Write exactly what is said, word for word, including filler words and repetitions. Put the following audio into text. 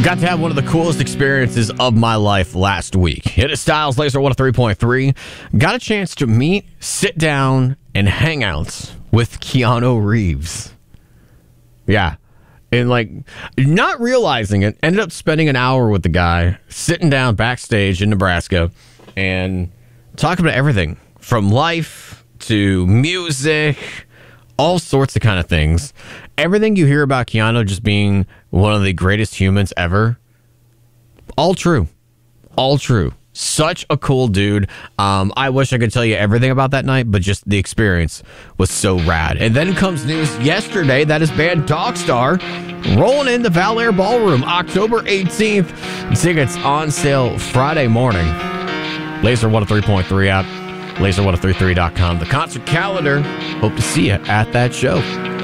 Got to have one of the coolest experiences of my life last week. Hit it Styles, Laser one oh three point three. Got a chance to meet, sit down, and hang out with Keanu Reeves. Yeah. And like, not realizing it, ended up spending an hour with the guy, sitting down backstage in Nebraska, and talking about everything from life to music, all sorts of kind of things. Everything you hear about Keanu just being one of the greatest humans ever, all true. All true. Such a cool dude. Um, I wish I could tell you everything about that night, but just the experience was so rad. And then comes news yesterday that his band Dogstar rolling in the Valair Ballroom October eighteenth. Tickets on sale Friday morning. Laser one oh three point three app, laser one oh three three dot com. The concert calendar. Hope to see you at that show.